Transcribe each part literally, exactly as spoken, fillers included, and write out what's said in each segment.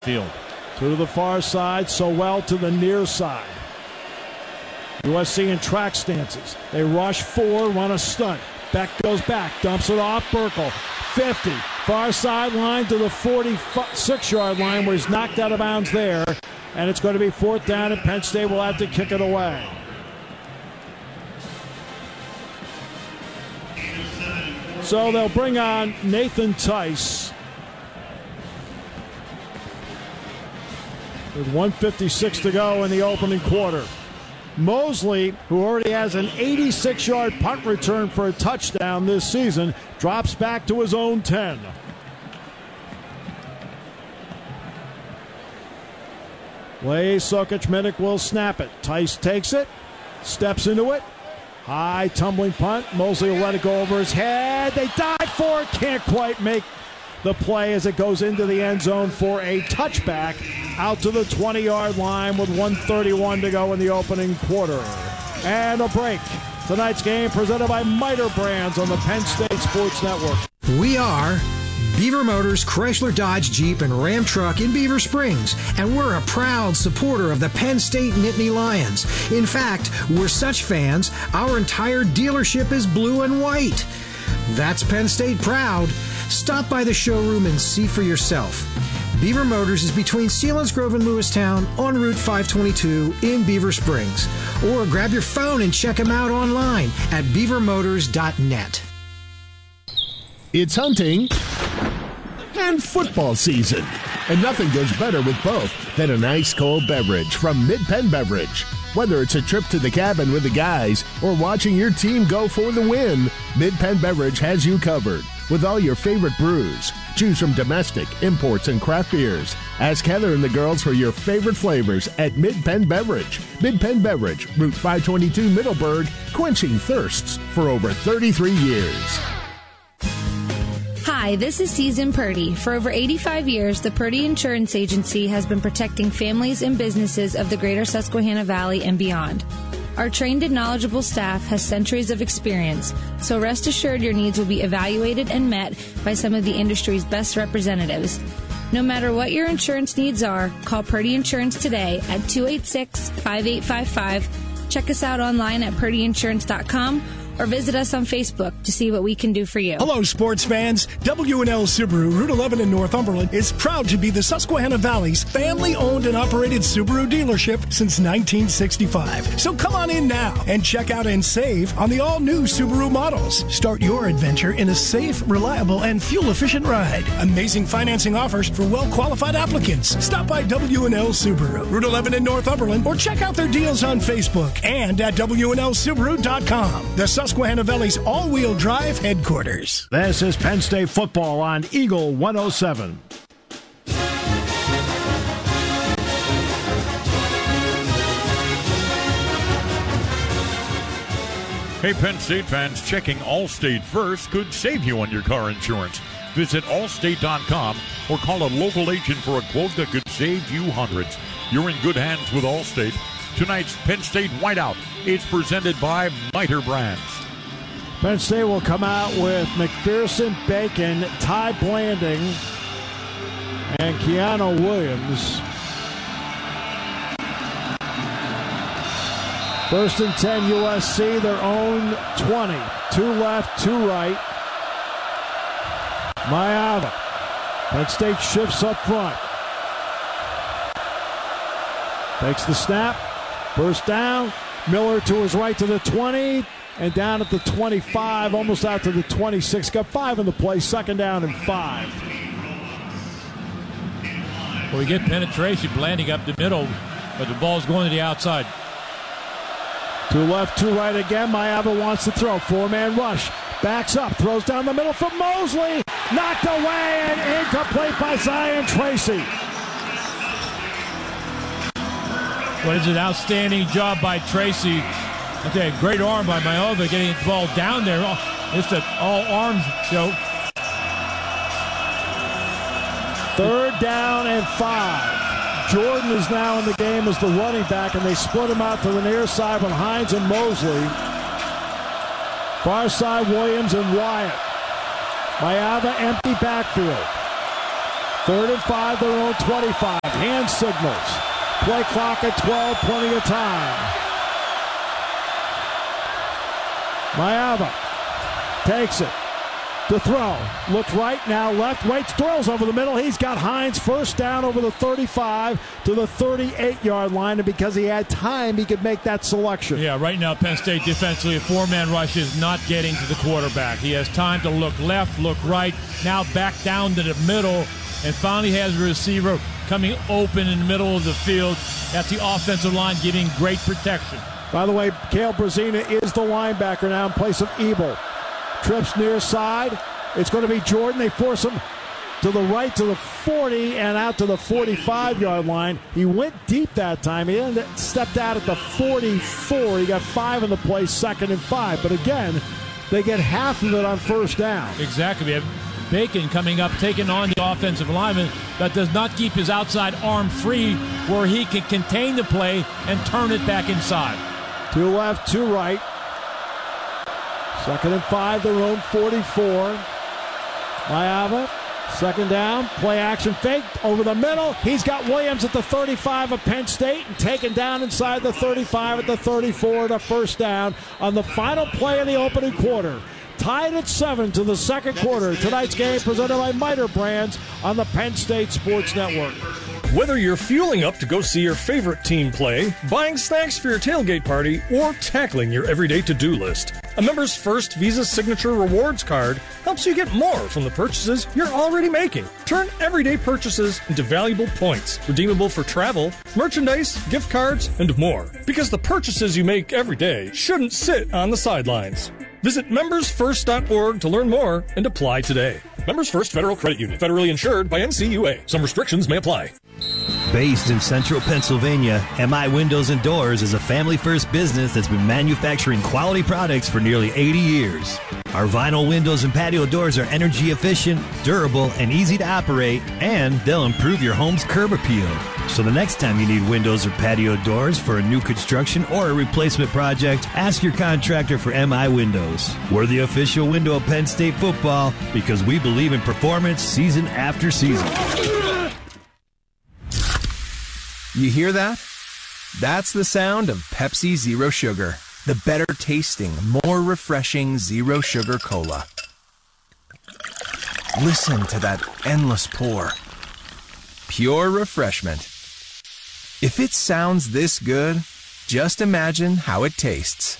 backfield. To the far side, Sowell to the near side. U S C in track stances. They rush four, run a stunt. Beck goes back, dumps it off Burkle. fifty, far sideline to the forty-six-yard line where he's knocked out of bounds there. And it's going to be fourth down, and Penn State will have to kick it away. So they'll bring on Nathan Tice. With one fifty-six to go in the opening quarter. Mosley, who already has an eighty-six-yard punt return for a touchdown this season, drops back to his own ten. Lay Sokic Minnick will snap it. Tice takes it, steps into it. High tumbling punt. Mosley will let it go over his head. They dive for it. Can't quite make the play as it goes into the end zone for a touchback out to the twenty-yard line with one thirty-one to go in the opening quarter. And a break. Tonight's game presented by Miter Brands on the Penn State Sports Network. We are Beaver Motors, Chrysler, Dodge, Jeep, and Ram Truck in Beaver Springs, and we're a proud supporter of the Penn State Nittany Lions. In fact, we're such fans, our entire dealership is blue and white. That's Penn State proud. Stop by the showroom and see for yourself. Beaver Motors is between Selinsgrove and Lewistown on Route five twenty-two in Beaver Springs. Or grab your phone and check them out online at beaver motors dot net. It's hunting and football season, and nothing goes better with both than an ice cold beverage from Mid-Penn Beverage. Whether it's a trip to the cabin with the guys or watching your team go for the win, Mid-Penn Beverage has you covered with all your favorite brews. Choose from domestic, imports, and craft beers. Ask Heather and the girls for your favorite flavors at Mid-Penn Beverage. Mid-Penn Beverage, Route five twenty-two, Middleburg, quenching thirsts for over thirty-three years. Hi, this is Susan Purdy. For over eighty-five years, the Purdy Insurance Agency has been protecting families and businesses of the greater Susquehanna Valley and beyond. Our trained and knowledgeable staff has centuries of experience, so rest assured your needs will be evaluated and met by some of the industry's best representatives. No matter what your insurance needs are, call Purdy Insurance today at two eight six, five eight five five. Check us out online at purdy insurance dot com or visit us on Facebook to see what we can do for you. Hello, sports fans. W and L Subaru, Route eleven in Northumberland, is proud to be the Susquehanna Valley's family-owned and operated Subaru dealership since nineteen sixty-five. So come on in now and check out and save on the all-new Subaru models. Start your adventure in a safe, reliable, and fuel-efficient ride. Amazing financing offers for well-qualified applicants. Stop by W and L Subaru, Route eleven in Northumberland, or check out their deals on Facebook and at W and L Subaru dot com. The Susquehanna Valley's all-wheel drive headquarters. This is Penn State football on Eagle one oh seven. Hey, Penn State fans, checking Allstate first could save you on your car insurance. Visit allstate dot com or call a local agent for a quote that could save you hundreds. You're in good hands with Allstate. Tonight's Penn State Whiteout is presented by Miter Brands. Penn State will come out with McPherson, Bacon, Ty Blanding, and Keanu Williams. First and ten, U S C, their own twenty. Two left, two right. Mayava. Penn State shifts up front. Takes the snap. First down. Miller to his right to the twenty. And down at the twenty-five, almost out to the twenty-six. Got five in the play. Second down and five. Well, we get penetration, Blanding up the middle, but the ball's going to the outside. Two left, two right again. Mayava wants to throw. Four-man rush. Backs up. Throws down the middle for Mosley. Knocked away and incomplete by Zion Tracy. What is an outstanding job by Tracy. I tell you, great arm by Mayava getting the ball down there. It's an all-arms show. Third down and five. Jordan is now in the game as the running back, and they split him out to the near side with Hines and Mosley. Far side, Williams and Wyatt. Mayava, empty backfield. Third and five, their own twenty-five. Hand signals. Play clock at twelve, plenty of time. Mayava takes it. To throw. Looks right, now left, waits, throws over the middle. He's got Hines first down over the thirty-five to the thirty-eight-yard line, and because he had time, he could make that selection. Yeah, right now Penn State defensively, a four-man rush is not getting to the quarterback. He has time to look left, look right, now back down to the middle, and finally has a receiver coming open in the middle of the field. That's the offensive line giving great protection. By the way, Cale Brazina is the linebacker now in place of Ebel. Trips near side. It's going to be Jordan. They force him to the right to the forty and out to the forty-five-yard line. He went deep that time. He ended, stepped out at the forty-four. He got five in the play, second and five. But again, they get half of it on first down. Exactly. We have Bacon coming up, taking on the offensive lineman that does not keep his outside arm free where he can contain the play and turn it back inside. Two left, two right. Second and five, their own forty-four. Mayava, second down, play action fake over the middle. He's got Williams at the thirty-five of Penn State and taken down inside the thirty-five at the thirty-four to first down on the final play of the opening quarter. Tied at seven to the second quarter. Tonight's game presented by Miter Brands on the Penn State Sports Network. Whether you're fueling up to go see your favorite team play, buying snacks for your tailgate party, or tackling your everyday to-do list, a Members First Visa Signature Rewards card helps you get more from the purchases you're already making. Turn everyday purchases into valuable points, redeemable for travel, merchandise, gift cards, and more. Because the purchases you make every day shouldn't sit on the sidelines. Visit members first dot org to learn more and apply today. Members First Federal Credit Union, federally insured by N C U A. Some restrictions may apply. Based in central Pennsylvania, M I Windows and Doors is a family-first business that's been manufacturing quality products for nearly eighty years. Our vinyl windows and patio doors are energy efficient, durable, and easy to operate, and they'll improve your home's curb appeal. So the next time you need windows or patio doors for a new construction or a replacement project, ask your contractor for M I Windows. We're the official window of Penn State football because we believe in performance season after season. You hear that? That's the sound of Pepsi Zero Sugar, the better tasting, more refreshing Zero Sugar Cola. Listen to that endless pour. Pure refreshment. If it sounds this good, just imagine how it tastes.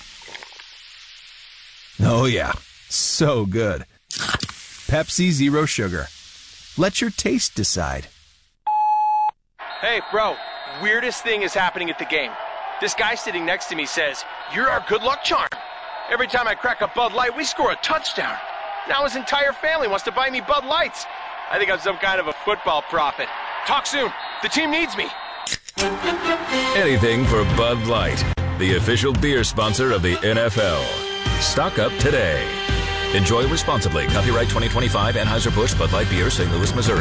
Oh yeah, so good. Pepsi Zero Sugar. Let your taste decide. Hey, bro, weirdest thing is happening at the game. This guy sitting next to me says, "You're our good luck charm." Every time I crack a Bud Light, we score a touchdown. Now his entire family wants to buy me Bud Lights. I think I'm some kind of a football prophet. Talk soon. The team needs me. Anything for Bud Light, the official beer sponsor of the N F L. Stock up today. Enjoy responsibly. Copyright twenty twenty-five Anheuser-Busch Bud Light Beer, Saint Louis, Missouri.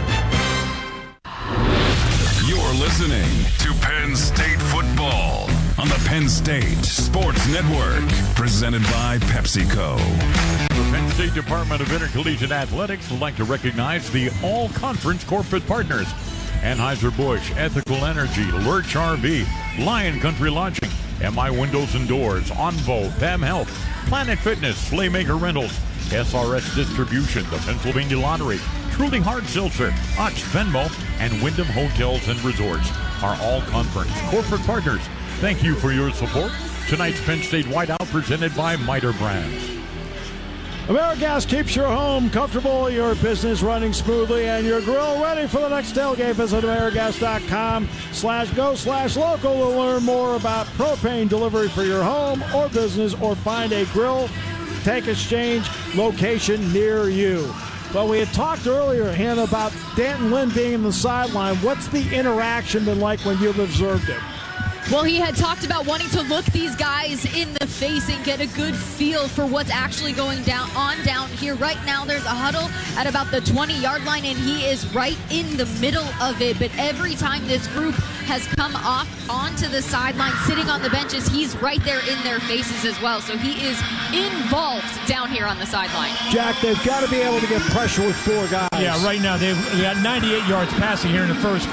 You're listening to Penn State football on the Penn State Sports Network, presented by PepsiCo. The Penn State Department of Intercollegiate Athletics would like to recognize the all-conference corporate partners: Anheuser-Busch, Ethical Energy, Lurch R V, Lion Country Lodging, M I Windows and Doors, Onvo, P A M Health, Planet Fitness, Slaymaker Rentals, S R S Distribution, the Pennsylvania Lottery, Truly Hard Seltzer, Otch Venmo, and Wyndham Hotels and Resorts are all conference corporate partners. Thank you for your support. Tonight's Penn State Whiteout presented by Miter Brands. AmeriGas keeps your home comfortable, your business running smoothly, and your grill ready for the next tailgate. Visit AmeriGas.com slash go slash local to learn more about propane delivery for your home or business, or find a grill tank exchange location near you. Well, we had talked earlier, Hannah, about Danton Lynn being in the sideline. What's the interaction been like when you've observed it? Well, he had talked about wanting to look these guys in the face and get a good feel for what's actually going down on down here. Right now, there's a huddle at about the twenty-yard line, and he is right in the middle of it. But every time this group has come off onto the sideline, sitting on the benches, he's right there in their faces as well. So he is involved down here on the sideline. Jack, they've got to be able to get pressure with four guys. Yeah, right now they've got ninety-eight yards passing here in the first